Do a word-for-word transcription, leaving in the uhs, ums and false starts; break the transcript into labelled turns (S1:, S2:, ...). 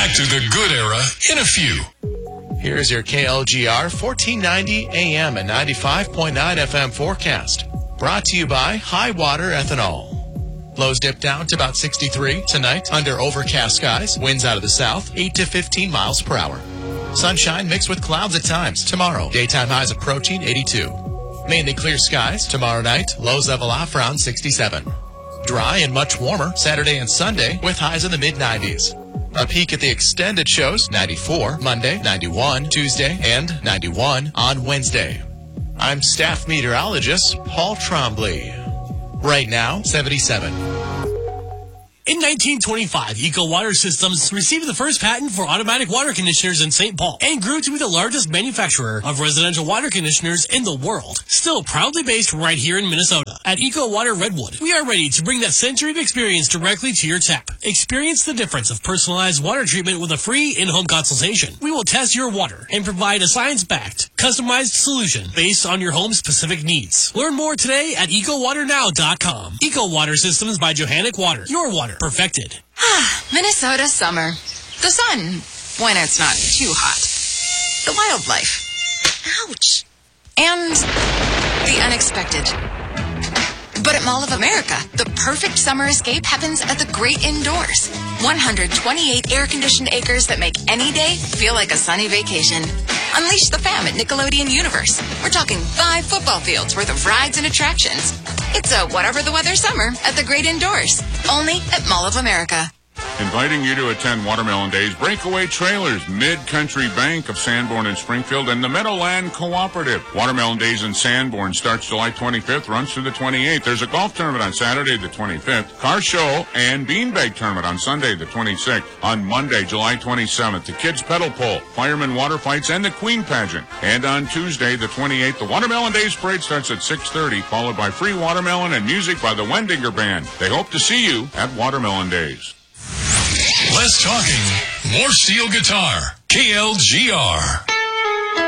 S1: back to the good era in a few.
S2: Here's your K L G R fourteen ninety A M and ninety-five point nine F M forecast. Brought to you by High Water Ethanol. Lows dip down to about sixty-three tonight under overcast skies. Winds out of the south, eight to fifteen miles per hour. Sunshine mixed with clouds at times tomorrow. Daytime highs approaching eighty-two. Mainly clear skies tomorrow night. Lows level off around sixty-seven. Dry and much warmer Saturday and Sunday with highs in the mid nineties. A peek at the extended shows, ninety-four Monday, ninety-one Tuesday, and ninety-one on Wednesday. I'm staff meteorologist Paul Trombley. Right now, seventy-seven.
S3: In nineteen twenty-five, Eco Water Systems received the first patent for automatic water conditioners in Saint Paul and grew to be the largest manufacturer of residential water conditioners in the world. Still proudly based right here in Minnesota. At Eco Water Redwood, we are ready to bring that century of experience directly to your tap. Experience the difference of personalized water treatment with a free in-home consultation. We will test your water and provide a science-backed, customized solution based on your home's specific needs. Learn more today at eco water now dot com. Eco Water Systems by Johanic Water. Your water perfected.
S4: Ah, Minnesota summer. The sun, when it's not too hot. The wildlife. Ouch. And the unexpected. But at Mall of America, the perfect summer escape happens at the Great Indoors. one hundred twenty-eight air-conditioned acres that make any day feel like a sunny vacation. Unleash the fam at Nickelodeon Universe. We're talking five football fields worth of rides and attractions. It's a whatever the weather summer at the Great Indoors. Only at Mall of America.
S5: Inviting you to attend Watermelon Days, Breakaway Trailers, Mid-Country Bank of Sanborn and Springfield, and the Meadowland Cooperative. Watermelon Days in Sanborn starts July twenty-fifth, runs through the twenty-eighth. There's a golf tournament on Saturday the twenty-fifth, car show and beanbag tournament on Sunday the twenty-sixth. On Monday, July twenty-seventh, the Kids Pedal Pole, Fireman Water Fights, and the Queen Pageant. And on Tuesday the twenty-eighth, the Watermelon Days Parade starts at six thirty, followed by free watermelon and music by the Wendinger Band. They hope to see you at Watermelon Days.
S1: Less talking, more steel guitar. K L G R.